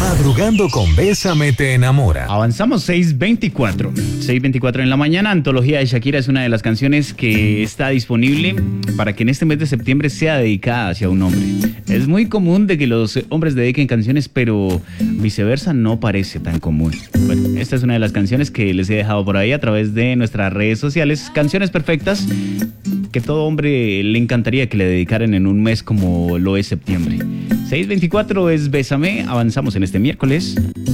Madrugando con Bésame te enamora. Avanzamos 6:24. 6:24 en la mañana. Antología de Shakira es una de las canciones que está disponible para que en este mes de septiembre sea dedicada hacia un hombre. Es muy común de que los hombres dediquen canciones, pero viceversa no parece tan común. Bueno, esta es una de las canciones que les he dejado por ahí a través de nuestras redes sociales. Canciones perfectas que todo hombre le encantaría que le dedicaran en un mes como lo es septiembre. 6:24 es Bésame. Avanzamos en este miércoles.